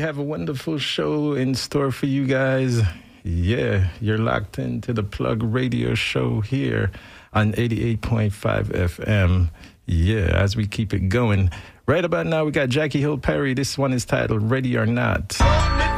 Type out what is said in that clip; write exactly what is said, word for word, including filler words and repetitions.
have a wonderful show in store for you guys. Yeah, you're locked into the Plug Radio Show here on eighty-eight point five F M. Yeah, as we keep it going. Right about now, we got Jackie Hill Perry. This one is titled Ready or Not.